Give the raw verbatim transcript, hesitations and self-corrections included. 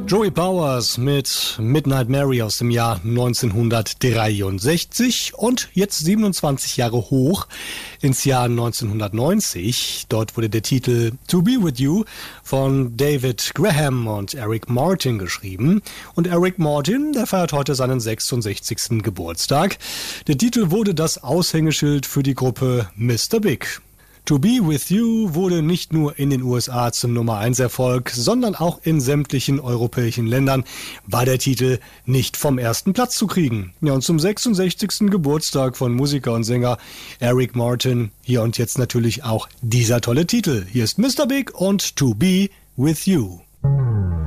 Joey Powers mit Midnight Mary aus dem Jahr neunzehnhundertdreiundsechzig und jetzt siebenundzwanzig Jahre hoch ins Jahr neunzehnhundertneunzig. Dort wurde der Titel To Be With You von David Graham und Eric Martin geschrieben. Und Eric Martin, der feiert heute seinen sechsundsechzigsten Geburtstag. Der Titel wurde das Aushängeschild für die Gruppe Mister Big. To Be With You wurde nicht nur in den U S A zum Nummer eins Erfolg, sondern auch in sämtlichen europäischen Ländern war der Titel nicht vom ersten Platz zu kriegen. Ja, und zum sechsundsechzigsten Geburtstag von Musiker und Sänger Eric Martin hier und jetzt natürlich auch dieser tolle Titel. Hier ist Mister Big und To Be With You.